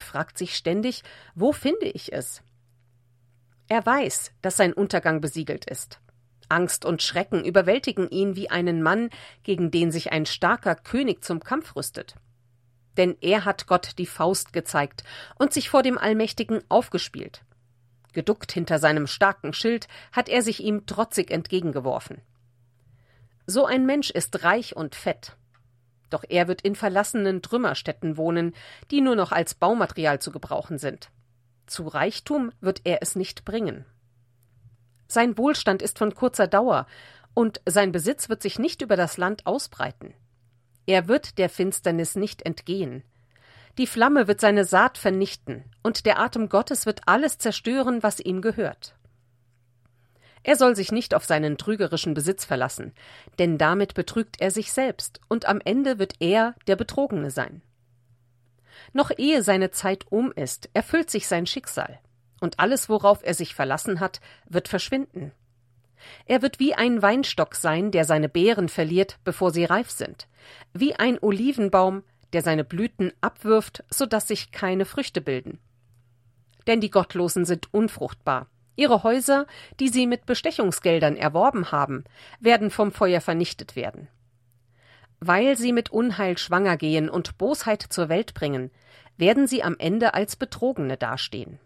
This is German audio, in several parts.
fragt sich ständig, wo finde ich es? Er weiß, dass sein Untergang besiegelt ist. Angst und Schrecken überwältigen ihn wie einen Mann, gegen den sich ein starker König zum Kampf rüstet. Denn er hat Gott die Faust gezeigt und sich vor dem Allmächtigen aufgespielt. Geduckt hinter seinem starken Schild hat er sich ihm trotzig entgegengeworfen. So ein Mensch ist reich und fett. Doch er wird in verlassenen Trümmerstätten wohnen, die nur noch als Baumaterial zu gebrauchen sind. Zu Reichtum wird er es nicht bringen. Sein Wohlstand ist von kurzer Dauer, und sein Besitz wird sich nicht über das Land ausbreiten. Er wird der Finsternis nicht entgehen. Die Flamme wird seine Saat vernichten, und der Atem Gottes wird alles zerstören, was ihm gehört. Er soll sich nicht auf seinen trügerischen Besitz verlassen, denn damit betrügt er sich selbst, und am Ende wird er der Betrogene sein. Noch ehe seine Zeit ist, erfüllt sich sein Schicksal, und alles, worauf er sich verlassen hat, wird verschwinden. Er wird wie ein Weinstock sein, der seine Beeren verliert, bevor sie reif sind, wie ein Olivenbaum, der seine Blüten abwirft, sodass sich keine Früchte bilden. Denn die Gottlosen sind unfruchtbar. Ihre Häuser, die sie mit Bestechungsgeldern erworben haben, werden vom Feuer vernichtet werden. Weil sie mit Unheil schwanger gehen und Bosheit zur Welt bringen, werden sie am Ende als Betrogene dastehen.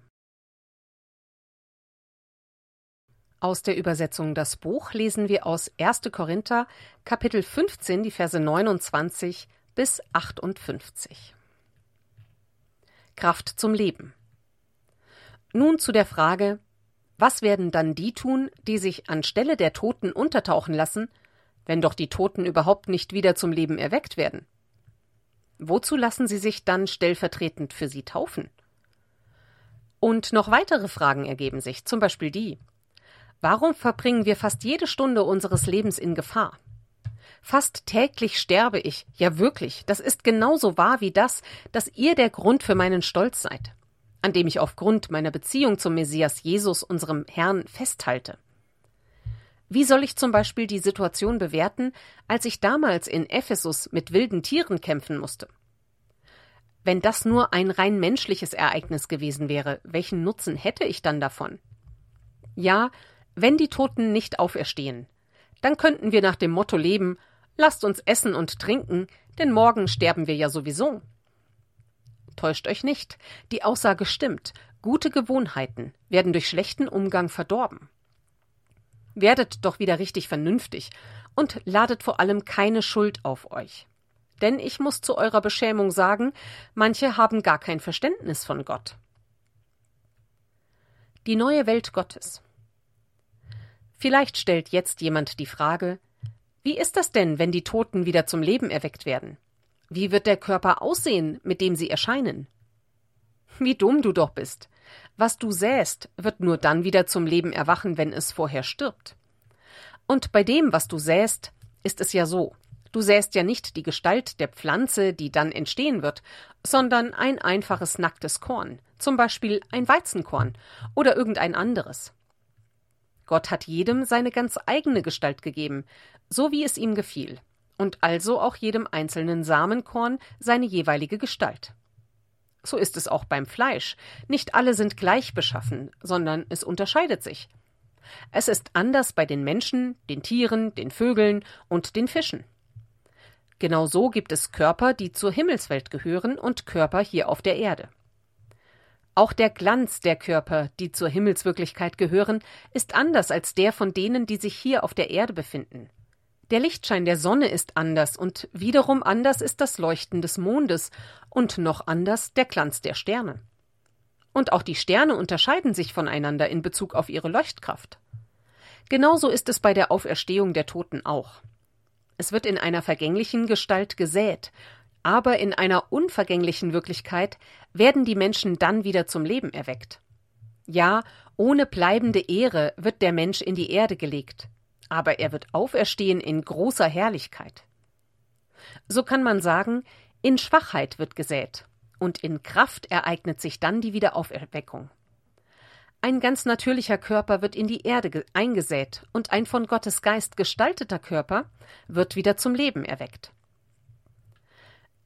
Aus der Übersetzung Das Buch lesen wir aus 1. Korinther, Kapitel 15, die Verse 29 bis 58. Kraft zum Leben. Nun zu der Frage: Was werden dann die tun, die sich anstelle der Toten untertauchen lassen, wenn doch die Toten überhaupt nicht wieder zum Leben erweckt werden? Wozu lassen sie sich dann stellvertretend für sie taufen? Und noch weitere Fragen ergeben sich, zum Beispiel die: Warum verbringen wir fast jede Stunde unseres Lebens in Gefahr? Fast täglich sterbe ich, ja wirklich, das ist genauso wahr wie das, dass ihr der Grund für meinen Stolz seid, an dem ich aufgrund meiner Beziehung zum Messias Jesus, unserem Herrn, festhalte. Wie soll ich zum Beispiel die Situation bewerten, als ich damals in Ephesus mit wilden Tieren kämpfen musste? Wenn das nur ein rein menschliches Ereignis gewesen wäre, welchen Nutzen hätte ich dann davon? Ja, wenn die Toten nicht auferstehen, dann könnten wir nach dem Motto leben: Lasst uns essen und trinken, denn morgen sterben wir ja sowieso. Täuscht euch nicht, die Aussage stimmt, gute Gewohnheiten werden durch schlechten Umgang verdorben. Werdet doch wieder richtig vernünftig und ladet vor allem keine Schuld auf euch. Denn ich muss zu eurer Beschämung sagen, manche haben gar kein Verständnis von Gott. Die neue Welt Gottes. Vielleicht stellt jetzt jemand die Frage: Wie ist das denn, wenn die Toten wieder zum Leben erweckt werden? Wie wird der Körper aussehen, mit dem sie erscheinen? Wie dumm du doch bist. Was du säst, wird nur dann wieder zum Leben erwachen, wenn es vorher stirbt. Und bei dem, was du säst, ist es ja so: Du säst ja nicht die Gestalt der Pflanze, die dann entstehen wird, sondern ein einfaches nacktes Korn, zum Beispiel ein Weizenkorn oder irgendein anderes. Gott hat jedem seine ganz eigene Gestalt gegeben, so wie es ihm gefiel, und also auch jedem einzelnen Samenkorn seine jeweilige Gestalt. So ist es auch beim Fleisch. Nicht alle sind gleich beschaffen, sondern es unterscheidet sich. Es ist anders bei den Menschen, den Tieren, den Vögeln und den Fischen. Genauso gibt es Körper, die zur Himmelswelt gehören, und Körper hier auf der Erde. Auch der Glanz der Körper, die zur Himmelswirklichkeit gehören, ist anders als der von denen, die sich hier auf der Erde befinden. Der Lichtschein der Sonne ist anders, und wiederum anders ist das Leuchten des Mondes und noch anders der Glanz der Sterne. Und auch die Sterne unterscheiden sich voneinander in Bezug auf ihre Leuchtkraft. Genauso ist es bei der Auferstehung der Toten auch. Es wird in einer vergänglichen Gestalt gesät, aber in einer unvergänglichen Wirklichkeit werden die Menschen dann wieder zum Leben erweckt. Ja, ohne bleibende Ehre wird der Mensch in die Erde gelegt, aber er wird auferstehen in großer Herrlichkeit. So kann man sagen, in Schwachheit wird gesät, und in Kraft ereignet sich dann die Wiederauferweckung. Ein ganz natürlicher Körper wird in die Erde eingesät, und ein von Gottes Geist gestalteter Körper wird wieder zum Leben erweckt.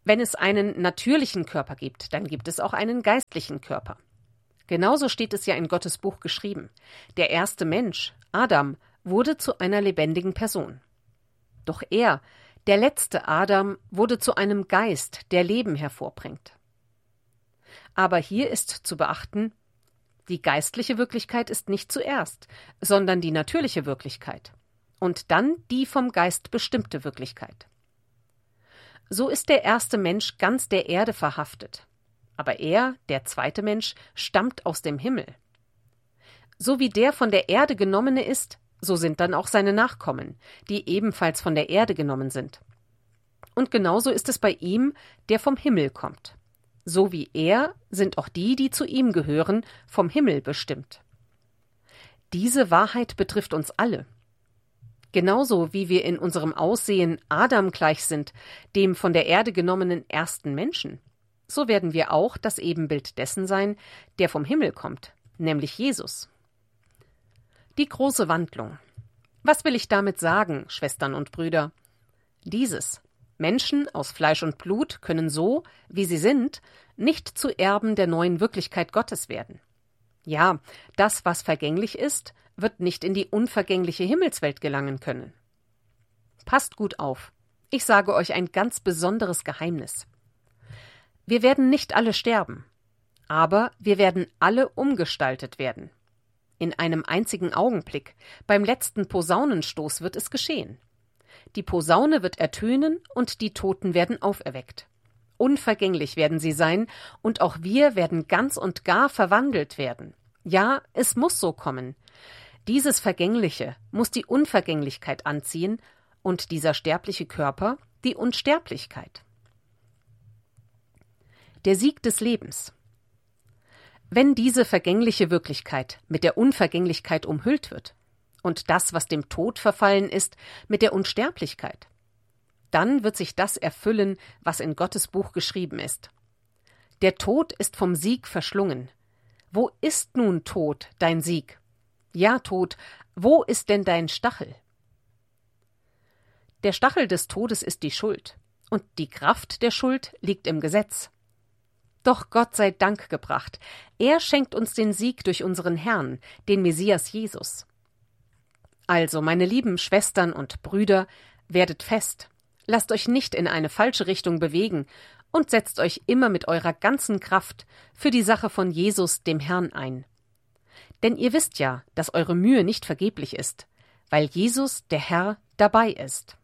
Wenn es einen natürlichen Körper gibt, dann gibt es auch einen geistlichen Körper. Genauso steht es ja in Gottes Buch geschrieben. Der erste Mensch, Adam, wurde zu einer lebendigen Person. Doch er, der letzte Adam, wurde zu einem Geist, der Leben hervorbringt. Aber hier ist zu beachten, die geistliche Wirklichkeit ist nicht zuerst, sondern die natürliche Wirklichkeit. Und dann die vom Geist bestimmte Wirklichkeit. So ist der erste Mensch ganz der Erde verhaftet. Aber er, der zweite Mensch, stammt aus dem Himmel. So wie der von der Erde genommene ist, so sind dann auch seine Nachkommen, die ebenfalls von der Erde genommen sind. Und genauso ist es bei ihm, der vom Himmel kommt. So wie er sind auch die, die zu ihm gehören, vom Himmel bestimmt. Diese Wahrheit betrifft uns alle. Genauso wie wir in unserem Aussehen Adam gleich sind, dem von der Erde genommenen ersten Menschen, so werden wir auch das Ebenbild dessen sein, der vom Himmel kommt, nämlich Jesus. Die große Wandlung. Was will ich damit sagen, Schwestern und Brüder? Dieses: Menschen aus Fleisch und Blut können so, wie sie sind, nicht zu Erben der neuen Wirklichkeit Gottes werden. Ja, das, was vergänglich ist, wird nicht in die unvergängliche Himmelswelt gelangen können. Passt gut auf. Ich sage euch ein ganz besonderes Geheimnis. Wir werden nicht alle sterben, aber wir werden alle umgestaltet werden. In einem einzigen Augenblick, beim letzten Posaunenstoß wird es geschehen. Die Posaune wird ertönen und die Toten werden auferweckt. Unvergänglich werden sie sein, und auch wir werden ganz und gar verwandelt werden. Ja, es muss so kommen. Dieses Vergängliche muss die Unvergänglichkeit anziehen und dieser sterbliche Körper die Unsterblichkeit. Der Sieg des Lebens. Wenn diese vergängliche Wirklichkeit mit der Unvergänglichkeit umhüllt wird und das, was dem Tod verfallen ist, mit der Unsterblichkeit, dann wird sich das erfüllen, was in Gottes Buch geschrieben ist. Der Tod ist vom Sieg verschlungen. Wo ist nun, Tod, dein Sieg? Ja, Tod, wo ist denn dein Stachel? Der Stachel des Todes ist die Schuld, und die Kraft der Schuld liegt im Gesetz. Doch Gott sei Dank gebracht, er schenkt uns den Sieg durch unseren Herrn, den Messias Jesus. Also, meine lieben Schwestern und Brüder, werdet fest, lasst euch nicht in eine falsche Richtung bewegen und setzt euch immer mit eurer ganzen Kraft für die Sache von Jesus, dem Herrn, ein. Denn ihr wisst ja, dass eure Mühe nicht vergeblich ist, weil Jesus, der Herr, dabei ist.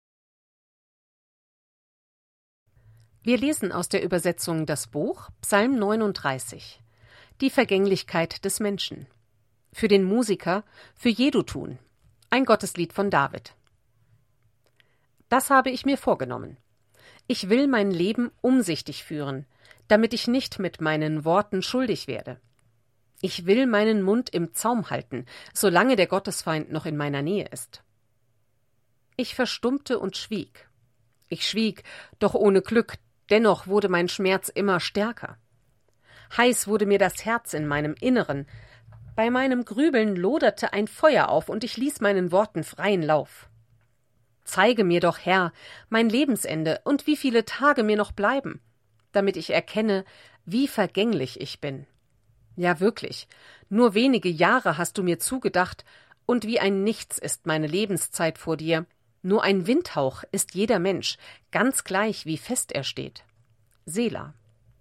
Wir lesen aus der Übersetzung das Buch Psalm 39, die Vergänglichkeit des Menschen. Für den Musiker, für Jedutun, ein Gotteslied von David. Das habe ich mir vorgenommen. Ich will mein Leben umsichtig führen, damit ich nicht mit meinen Worten schuldig werde. Ich will meinen Mund im Zaum halten, solange der Gottesfeind noch in meiner Nähe ist. Ich verstummte und schwieg. Ich schwieg, doch ohne Glück, dennoch wurde mein Schmerz immer stärker. Heiß wurde mir das Herz in meinem Inneren. Bei meinem Grübeln loderte ein Feuer auf, und ich ließ meinen Worten freien Lauf. Zeige mir doch, Herr, mein Lebensende und wie viele Tage mir noch bleiben, damit ich erkenne, wie vergänglich ich bin. Ja, wirklich, nur wenige Jahre hast du mir zugedacht, und wie ein Nichts ist meine Lebenszeit vor dir. Nur ein Windhauch ist jeder Mensch, ganz gleich, wie fest er steht. Selah.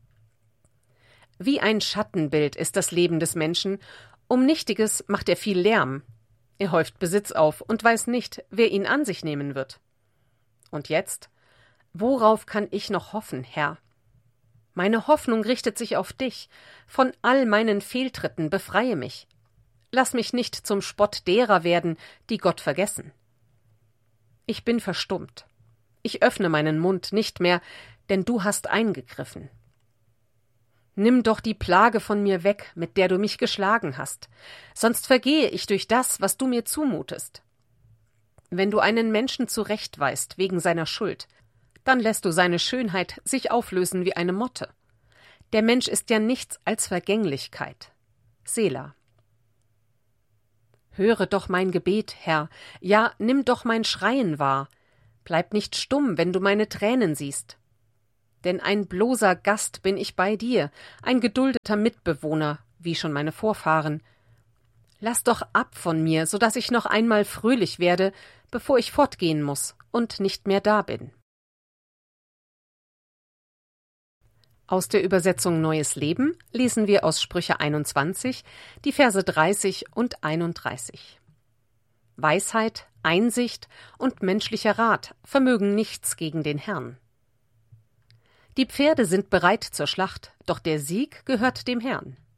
Wie ein Schattenbild ist das Leben des Menschen, um Nichtiges macht er viel Lärm. Er häuft Besitz auf und weiß nicht, wer ihn an sich nehmen wird. Und jetzt? Worauf kann ich noch hoffen, Herr? Meine Hoffnung richtet sich auf dich. Von all meinen Fehltritten befreie mich. Lass mich nicht zum Spott derer werden, die Gott vergessen. Ich bin verstummt. Ich öffne meinen Mund nicht mehr, denn du hast eingegriffen. Nimm doch die Plage von mir weg, mit der du mich geschlagen hast, sonst vergehe ich durch das, was du mir zumutest. Wenn du einen Menschen zurechtweist wegen seiner Schuld, dann lässt du seine Schönheit sich auflösen wie eine Motte. Der Mensch ist ja nichts als Vergänglichkeit. Selah. Höre doch mein Gebet, Herr, ja, nimm doch mein Schreien wahr. Bleib nicht stumm, wenn du meine Tränen siehst. Denn ein bloßer Gast bin ich bei dir, ein geduldeter Mitbewohner, wie schon meine Vorfahren. Lass doch ab von mir, so dass ich noch einmal fröhlich werde, bevor ich fortgehen muß und nicht mehr da bin. Aus der Übersetzung Neues Leben lesen wir aus Sprüche 21, die Verse 30 und 31. Weisheit, Einsicht und menschlicher Rat vermögen nichts gegen den Herrn. Die Pferde sind bereit zur Schlacht, doch der Sieg gehört dem Herrn.